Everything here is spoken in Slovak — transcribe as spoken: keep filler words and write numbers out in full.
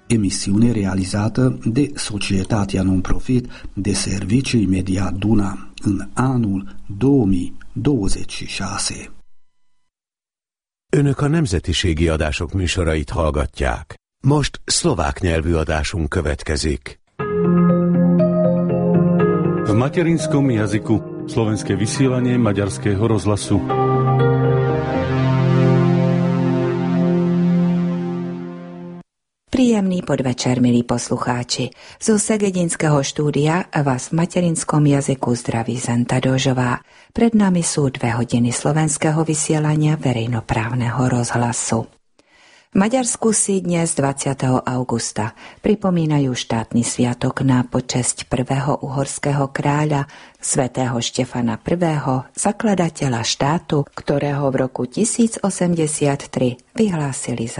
emisiune realizată de Societatea Non-Profit de Servicii Media Duna în anul două mii douăzeci și șase. Önök a nemzetiségi adások műsorait hallgatják. Most szlovák nyelvű adásunk következik. V materinskom jazyku slovenské vysielanie Maďarského rozhlasu. Príjemný podvečer, milí poslucháči. Zo Segedinského štúdia vás v materinskom jazyku zdraví Zenta Dožová. Pred nami sú dve hodiny slovenského vysielania verejnoprávneho rozhlasu. V Maďarsku si dnes dvadsiateho augusta pripomínajú štátny sviatok na počesť prvého uhorského kráľa svätého Štefana prvého., zakladateľa štátu, ktorého v roku tisíc osemdesiattri vyhlásili za